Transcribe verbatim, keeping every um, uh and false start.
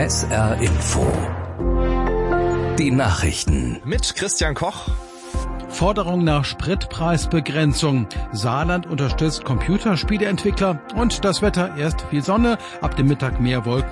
S R Info. Die Nachrichten. Mit Christian Koch. Forderung nach Spritpreisbegrenzung. Saarland unterstützt Computerspieleentwickler und das Wetter erst viel Sonne, ab dem Mittag mehr Wolken.